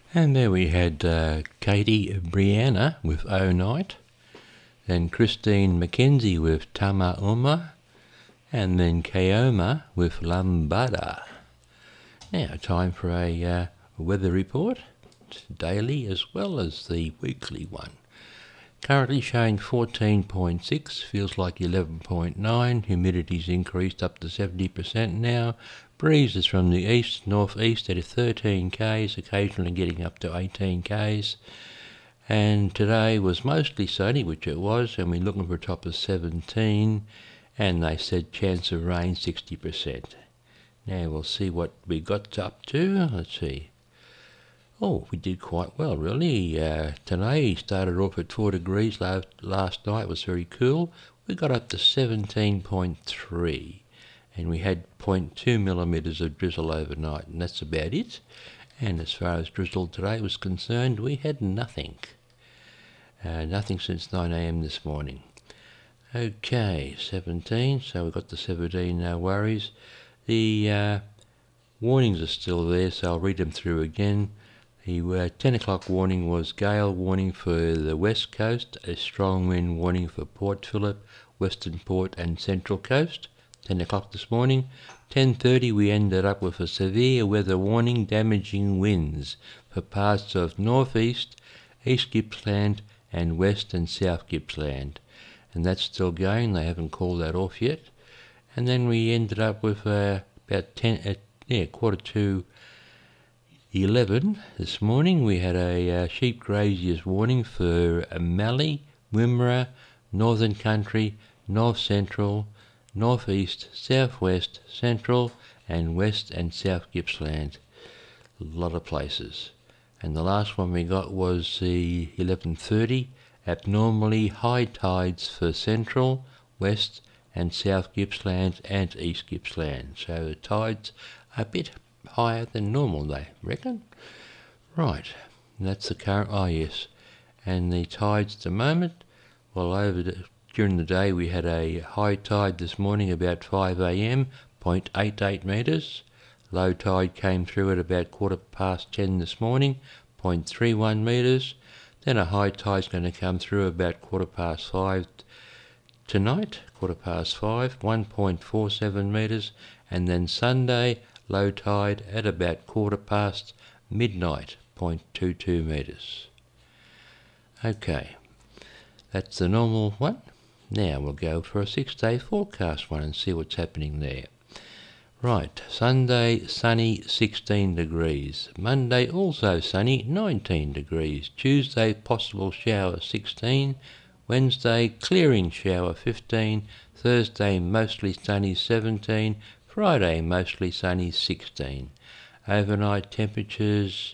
And there we had Katie Brianna with O Night, then Christine McKenzie with Tama Uma, and then Kaoma with Lambada. Now, time for a weather report, daily as well as the weekly one. Currently showing 14.6, feels like 11.9, humidity's increased up to 70% now, breeze is from the east, northeast at 13 k's, occasionally getting up to 18 k's, and today was mostly sunny, which it was, and we're looking for a top of 17, and they said chance of rain 60%. Now we'll see what we got up to. Let's see. Oh, we did quite well, really. Today started off at 4 degrees. Last night was very cool. We got up to 17.3, and we had 0.2 millimetres of drizzle overnight, and that's about it. And as far as drizzle today was concerned, we had nothing. Nothing since 9 a.m. this morning. Okay, 17, so we've got the 17, no worries. The warnings are still there, so I'll read them through again. The 10 o'clock warning was gale warning for the west coast, a strong wind warning for Port Phillip, Western Port and Central Coast. 10 o'clock this morning. 10:30 we ended up with a severe weather warning, damaging winds for parts of northeast, East Gippsland and West and South Gippsland. And that's still going, they haven't called that off yet. And then we ended up with about 11 this morning. We had a sheep graziers warning for Mallee, Wimmera, Northern Country, North Central, Northeast, Southwest, Central and West and South Gippsland. A lot of places. And the last one we got was the 11:30, abnormally high tides for Central, West and South Gippsland and East Gippsland. So the tides are a bit higher than normal, they reckon. Right, and that's the current, yes. And the tides at the moment, well, during the day we had a high tide this morning about 5 a.m, 0.88 metres. Low tide came through at about 10:15 this morning, 0.31 metres. Then a high tide's going to come through about 5:15 tonight, 5:15, 1.47 metres. And then Sunday, low tide at about 15:15 midnight, 0.22 metres. Okay, that's the normal one. Now we'll go for a 6-day forecast one and see what's happening there. Right, Sunday sunny, 16 degrees. Monday also sunny, 19 degrees. Tuesday possible shower, 16. Wednesday clearing shower, 15. Thursday mostly sunny, 17. Friday mostly sunny, 16. Overnight temperatures,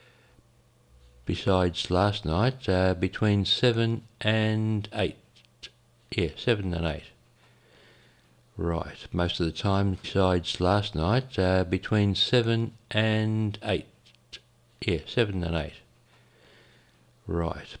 besides last night, between 7 and 8. Yeah, 7 and 8. Right, most of the time, besides last night, between 7 and 8. Yeah, 7 and 8. Right,